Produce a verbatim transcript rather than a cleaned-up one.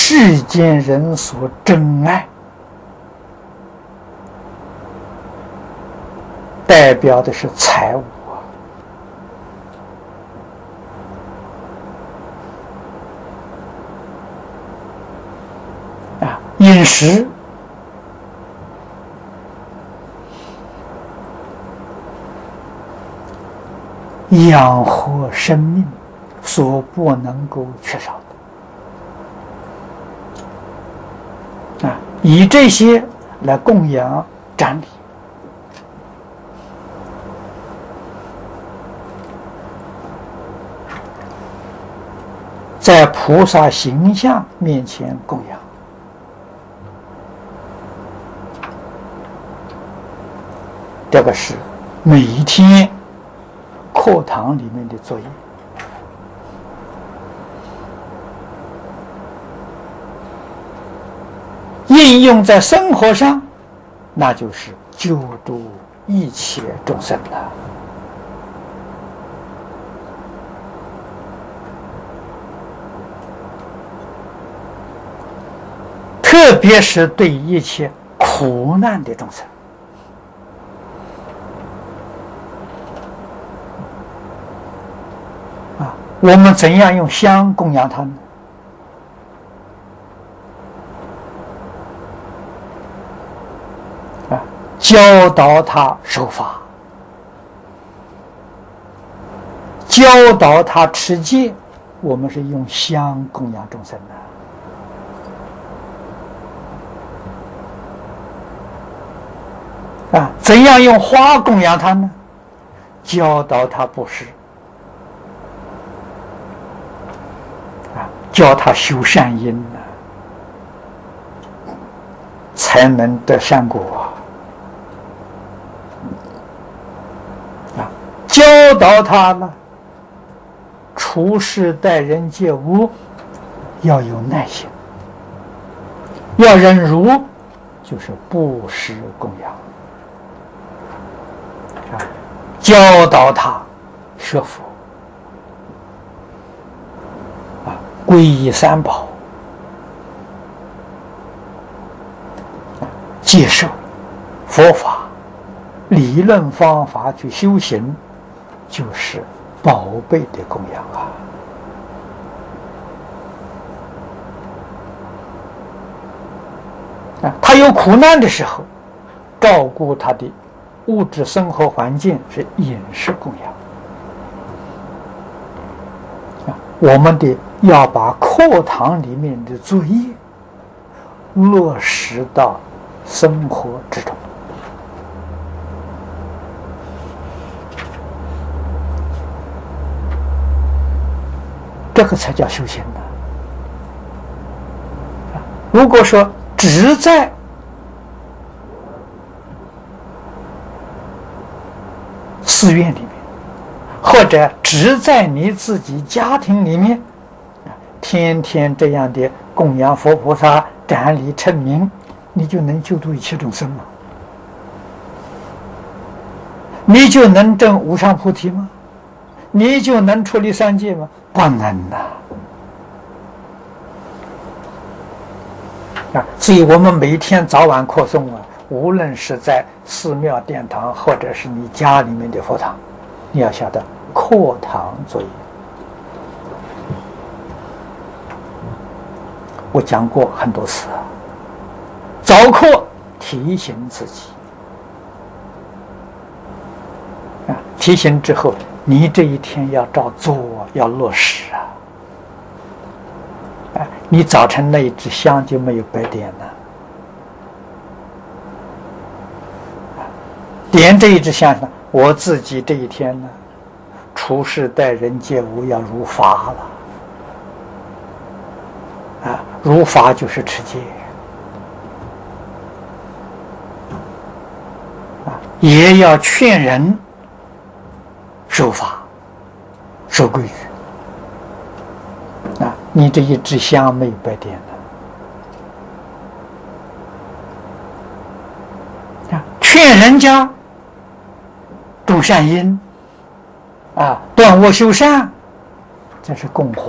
世间人所珍爱，代表的是财物啊，啊，饮食。养活生命所不能够缺少的啊，以这些来供养瞻礼，在菩萨形象面前供养，这个是每一天课堂里面的作业。应用在生活上，那就是救度一切众生了。特别是对一切苦难的众生。我们怎样用香供养他呢？啊，教导他守法，教导他持戒，我们是用香供养众生的。啊，怎样用花供养他呢？教导他布施。教他修善因呢，才能得善果啊！教导他呢，处事待人接物要有耐心，要忍辱，就是布施供养啊！教导他学佛。皈依三宝，接受佛法理论方法去修行，就是宝贝的供养啊！啊，他有苦难的时候，照顾他的物质生活环境是饮食供养。我们的要把课堂里面的作业落实到生活之中，这个才叫修行呢。如果说只在寺院里面，或者只在你自己家庭里面，天天这样的供养佛菩萨、瞻礼称名，你就能救度一切众生吗？你就能证无上菩提吗？你就能出离三界吗？不能呐！啊，所以我们每天早晚课诵啊，无论是在寺庙殿堂，或者是你家里面的佛堂，你要晓得课堂作业。我讲过很多次，早课提醒自己啊，提醒之后，你这一天要照做，要落实啊！啊，你早晨那一支香就没有白点了。点这一支香呢，我自己这一天呢，处事待人接物要如法了。啊，如法就是持戒啊，也要劝人守法、守规矩啊。你这一支香没有白点的啊，劝人家种善因啊，断恶修善，这是供火。